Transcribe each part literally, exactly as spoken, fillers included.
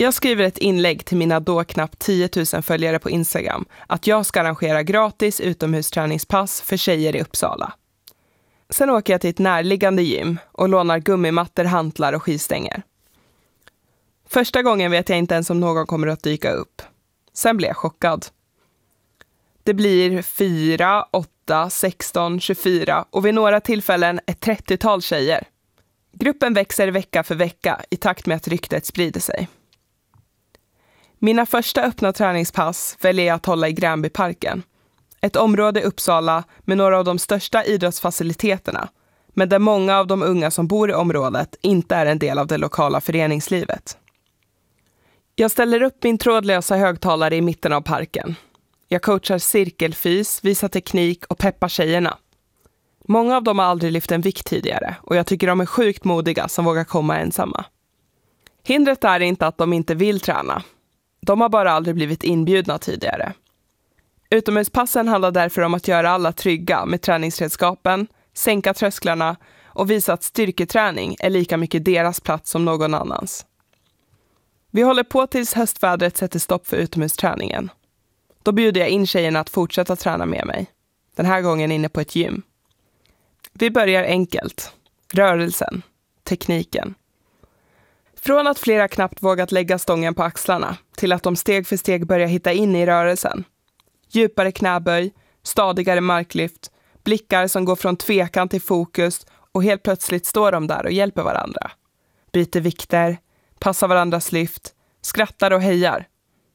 Jag skriver ett inlägg till mina då knappt tio tusen följare på Instagram att jag ska arrangera gratis utomhusträningspass för tjejer i Uppsala. Sen åker jag till ett närliggande gym och lånar gummimattor, hantlar och skivstänger. Första gången vet jag inte ens om någon kommer att dyka upp. Sen blir jag chockad. Det blir fyra, åtta, sexton, tjugofyra och vid några tillfällen ett trettiotal tjejer. Gruppen växer vecka för vecka i takt med att ryktet sprider sig. Mina första öppna träningspass väljer jag att hålla i Gränbyparken. Ett område i Uppsala med några av de största idrottsfaciliteterna, men där många av de unga som bor i området inte är en del av det lokala föreningslivet. Jag ställer upp min trådlösa högtalare i mitten av parken. Jag coachar cirkelfys, visar teknik och peppar tjejerna. Många av dem har aldrig lyft en vikt tidigare och jag tycker de är sjukt modiga som vågar komma ensamma. Hindret är inte att de inte vill träna. De har bara aldrig blivit inbjudna tidigare. Utomhuspassen handlar därför om att göra alla trygga med träningsredskapen, sänka trösklarna och visa att styrketräning är lika mycket deras plats som någon annans. Vi håller på tills höstvädret sätter stopp för utomhusträningen. Då bjuder jag in tjejerna att fortsätta träna med mig. Den här gången inne på ett gym. Vi börjar enkelt. Rörelsen. Tekniken. Från att flera knappt vågat lägga stången på axlarna till att de steg för steg börjar hitta in i rörelsen. Djupare knäböj, stadigare marklyft, blickar som går från tvekan till fokus och helt plötsligt står de där och hjälper varandra. Byter vikter, passar varandras lyft, skrattar och hejar.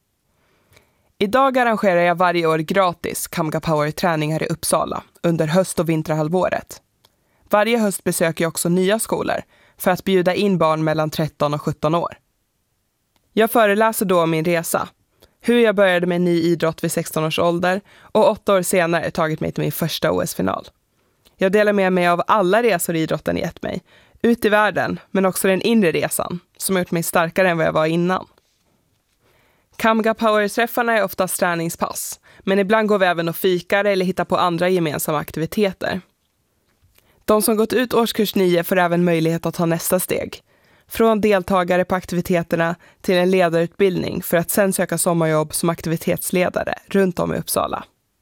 Idag arrangerar jag varje år gratis Kamga Power-träningar i Uppsala under höst- och vinterhalvåret. Varje höst besöker jag också nya skolor för att bjuda in barn mellan tretton och sjutton år. Jag föreläser då om min resa, hur jag började med en ny idrott vid sexton års ålder och åtta år senare tagit mig till min första O S-final. Jag delar med mig av alla resor idrotten gett mig, ut i världen men också den inre resan som har gjort mig starkare än vad jag var innan. Kamga Power-träffarna är oftast träningspass, men ibland går vi även och fikar eller hittar på andra gemensamma aktiviteter. De som gått ut årskurs nio får även möjlighet att ta nästa steg. Från deltagare på aktiviteterna till en ledarutbildning för att sen söka sommarjobb som aktivitetsledare runt om i Uppsala.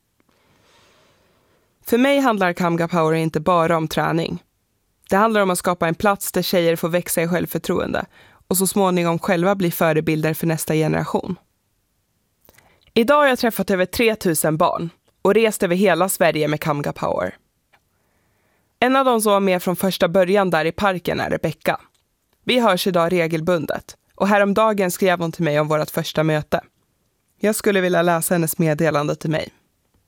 För mig handlar Kamga Power inte bara om träning. Det handlar om att skapa en plats där tjejer får växa i självförtroende och så småningom själva bli förebilder för nästa generation. Idag har jag träffat över tre tusen barn och rest över hela Sverige med Kamga Power. En av dem som var med från första början där i parken är Rebecca. Vi hörs idag regelbundet och häromdagen skrev hon till mig om vårt första möte. Jag skulle vilja läsa hennes meddelande till mig.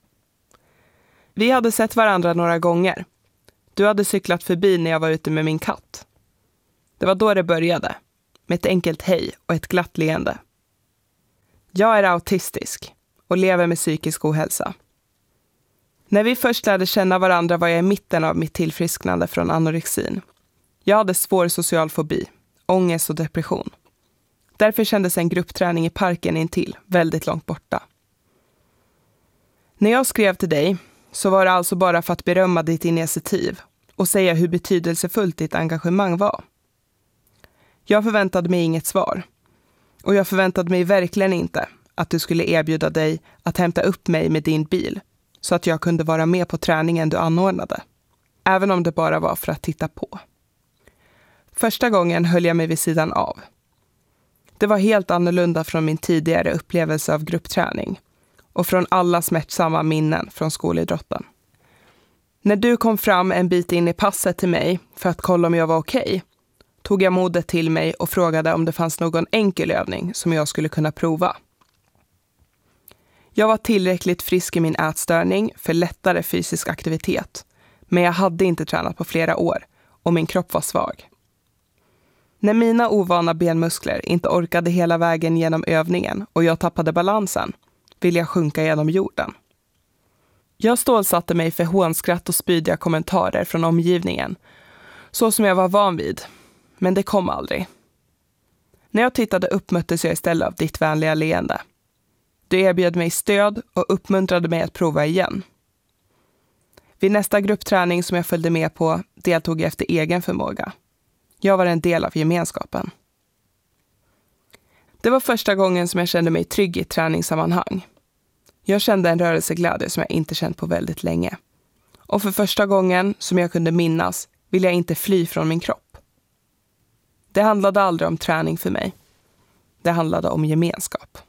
Vi hade sett varandra några gånger. Du hade cyklat förbi när jag var ute med min katt. Det var då det började, med ett enkelt hej och ett glatt leende. Jag är autistisk och lever med psykisk ohälsa. När vi först lärde känna varandra var jag i mitten av mitt tillfrisknande från anorexin. Jag hade svår social fobi, ångest och depression. Därför kändes en gruppträning i parken intill väldigt långt borta. När jag skrev till dig så var det alltså bara för att berömma ditt initiativ och säga hur betydelsefullt ditt engagemang var. Jag förväntade mig inget svar. Och jag förväntade mig verkligen inte att du skulle erbjuda dig att hämta upp mig med din bil så att jag kunde vara med på träningen du anordnade. Även om det bara var för att titta på. Första gången höll jag mig vid sidan av. Det var helt annorlunda från min tidigare upplevelse av gruppträning och från alla smärtsamma minnen från skolidrotten. När du kom fram en bit in i passet till mig för att kolla om jag var okej, tog jag modet till mig och frågade om det fanns någon enkel övning som jag skulle kunna prova. Jag var tillräckligt frisk i min ätstörning för lättare fysisk aktivitet, men jag hade inte tränat på flera år och min kropp var svag. När mina ovana benmuskler inte orkade hela vägen genom övningen och jag tappade balansen, ville jag sjunka genom jorden. Jag stålsatte mig för hånskratt och spydiga kommentarer från omgivningen, så som jag var van vid, men det kom aldrig. När jag tittade upp möttes jag istället av ditt vänliga leende. Du erbjöd mig stöd och uppmuntrade mig att prova igen. Vid nästa gruppträning som jag följde med på deltog jag efter egen förmåga. Jag var en del av gemenskapen. Det var första gången som jag kände mig trygg i träningssammanhang. Jag kände en rörelseglädje som jag inte känt på väldigt länge. Och för första gången som jag kunde minnas ville jag inte fly från min kropp. Det handlade aldrig om träning för mig. Det handlade om gemenskap.